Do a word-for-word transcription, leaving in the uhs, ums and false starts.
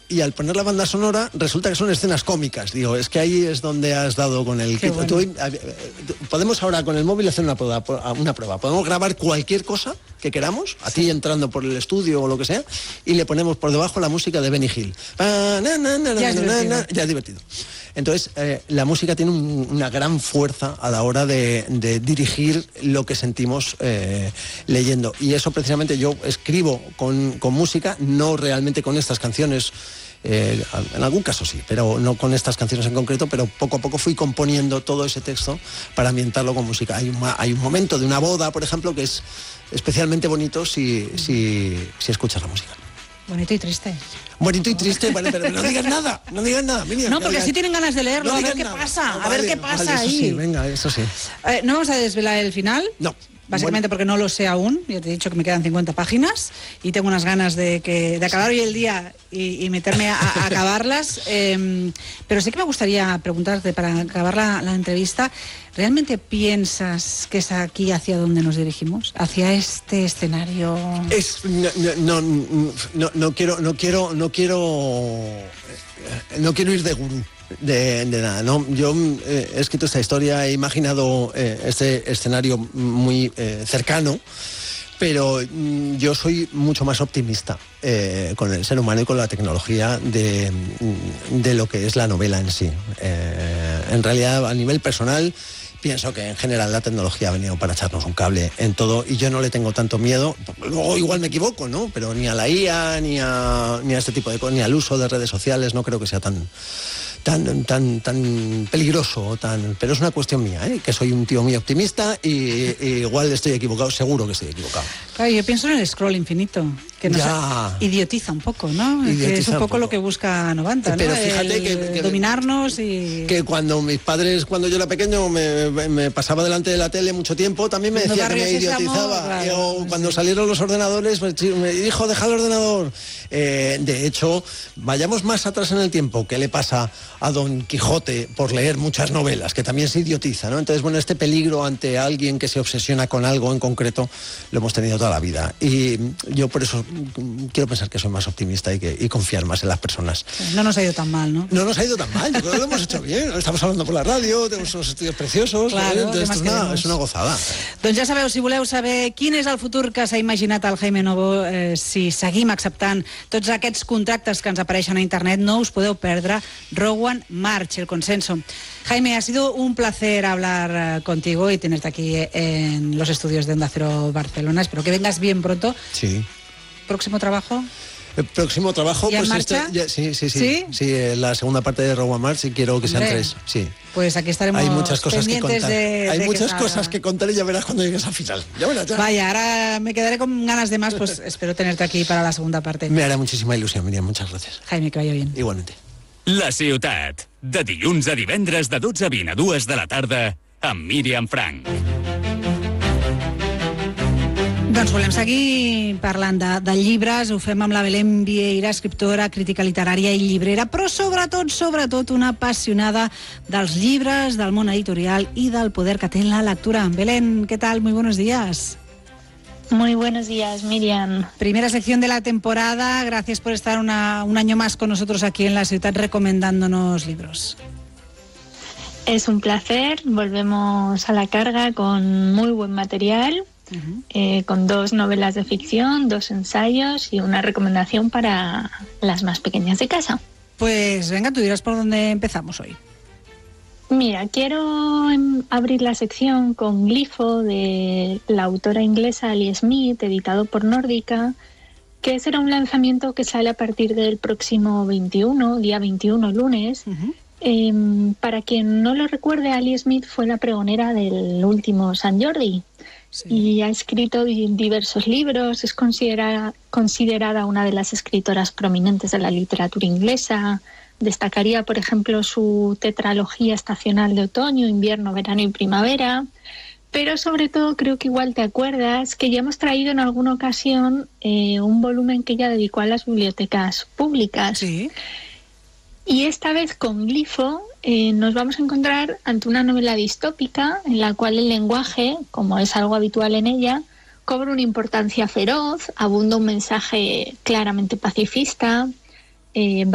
y al poner la banda sonora resulta que son escenas cómicas. Digo, es que ahí es donde has dado con el... Qué bueno. Tú, podemos ahora con el móvil hacer una prueba, una prueba. Podemos grabar cualquier cosa que queramos, a ti entrando por el estudio o lo que sea, y le ponemos por debajo la música de Benny Hill. Ya es divertido. Ya es divertido. Entonces, eh, la música tiene un, una gran fuerza a la hora de, de dirigir lo que sentimos eh, leyendo. Y eso precisamente yo escribo con, con música, no realmente con estas canciones. Eh, en algún caso sí, pero no con estas canciones en concreto, pero poco a poco fui componiendo todo ese texto para ambientarlo con música. Hay un, hay un momento de una boda, por ejemplo, que es especialmente bonito si, si, si escuchas la música. Bonito y triste. Bonito y triste, vale, pero no digas nada, no digas nada. Miriam, no, porque no así tienen ganas de leerlo, no a ver qué nada. pasa, No, a vale, ver qué pasa vale, eso ahí. Sí, venga, eso sí. Eh, no vamos a desvelar el final. No. Básicamente porque no lo sé aún, ya te he dicho que me quedan cincuenta páginas y tengo unas ganas de que de acabar hoy el día y, y meterme a, a acabarlas, eh, pero sí que me gustaría preguntarte para acabar la, la entrevista, ¿realmente piensas que es aquí hacia donde nos dirigimos? ¿Hacia este escenario? Es, no, no, no, no quiero, no quiero, no quiero, no quiero ir de gurú. De, de nada, ¿no? Yo eh, he escrito esta historia, he imaginado eh, este escenario muy eh, cercano, pero mm, yo soy mucho más optimista eh, con el ser humano y con la tecnología de, de lo que es la novela en sí. Eh, en realidad, a nivel personal, pienso que en general la tecnología ha venido para echarnos un cable en todo y yo no le tengo tanto miedo. Luego igual me equivoco, ¿no? Pero ni a la I A, ni a, ni a este tipo de cosas, ni al uso de redes sociales, no creo que sea tan... tan tan tan peligroso, tan pero es una cuestión mía, ¿eh? Que soy un tío muy optimista y, y igual estoy equivocado, seguro que estoy equivocado. Claro, yo pienso en el scroll infinito, que nos ya. idiotiza un poco, ¿no? Idiotiza que es un poco, un poco lo que busca Novanta, ¿no? Pero fíjate el que, que dominarnos y... que cuando mis padres, cuando yo era pequeño, me, me pasaba delante de la tele mucho tiempo, también me decía que me idiotizaba. Claro, yo, cuando sí. salieron los ordenadores, me, me dijo, deja el ordenador. Eh, de hecho, vayamos más atrás en el tiempo. ¿Qué le pasa a Don Quijote por leer muchas novelas, que también se idiotiza, ¿no? Entonces, bueno, este peligro ante alguien que se obsesiona con algo en concreto lo hemos tenido toda la vida. Y yo por eso quiero pensar que soy más optimista y, que, y confiar más en las personas. No nos ha ido tan mal, ¿no? No nos ha ido tan mal, yo creo que lo hemos hecho bien. Estamos hablando por la radio, tenemos unos estudios preciosos. Claro, ¿eh? Entonces, es una, és una gozada. Doncs ja sabeu, si voleu saber quin és el futur que s'ha imaginat el Jaime Novo, eh, si seguim acceptant tots aquests contractes que ens apareixen a internet, no us podeu perdre Rowan March, el consenso. Jaime, ha sido un placer hablar contigo y tenerte aquí en los estudios de Onda Cero Barcelona. Espero que vengas bien pronto. Sí. ¿Próximo trabajo? El próximo trabajo, ¿Ya pues en marcha? Este, ya, sí, sí, sí, sí. Sí, la segunda parte de Rowan March y quiero que sean Hombre, tres. Sí. Pues aquí estaremos. Hay muchas cosas que pendientes contar. De, Hay de muchas que cosas que contar y ya verás cuando llegues al final. Ya verás, ya. Vaya, ahora me quedaré con ganas de más, pues espero tenerte aquí para la segunda parte. Me hará muchísima ilusión, Miriam, muchas gracias. Jaime, que vaya bien. Igualmente. La Ciutat, de dilluns a divendres de dotze a vint a dues de la tarda, amb Míriam Frank. Doncs volem seguir parlant de, de llibres, ho fem amb la Belén Vieira, escriptora, crítica literària i llibrera, però sobretot, sobretot una apassionada dels llibres, del món editorial i del poder que té la lectura. Belén, ¿qué tal? Muy buenos días. Muy buenos días, Miriam. Primera sección de la temporada, gracias por estar una, un año más con nosotros aquí en La Ciutat recomendándonos libros. Es un placer, volvemos a la carga con muy buen material. Uh-huh. eh, con dos novelas de ficción, dos ensayos y una recomendación para las más pequeñas de casa. Pues venga, tú dirás por dónde empezamos hoy. Mira, quiero abrir la sección con Glifo de la autora inglesa Ali Smith, editado por Nórdica, que será un lanzamiento que sale a partir del próximo veintiuno, día veintiuno, lunes. Uh-huh. Eh, para quien no lo recuerde, Ali Smith fue la pregonera del último Sant Jordi. Sí. Y ha escrito diversos libros, es considerada, considerada una de las escritoras prominentes de la literatura inglesa. Destacaría, por ejemplo, su tetralogía estacional de otoño, invierno, verano y primavera. Pero sobre todo creo que igual te acuerdas que ya hemos traído en alguna ocasión eh, un volumen que ella dedicó a las bibliotecas públicas. Sí. Y esta vez con Glifo eh, nos vamos a encontrar ante una novela distópica en la cual el lenguaje, como es algo habitual en ella, cobra una importancia feroz, abunda un mensaje claramente pacifista, eh,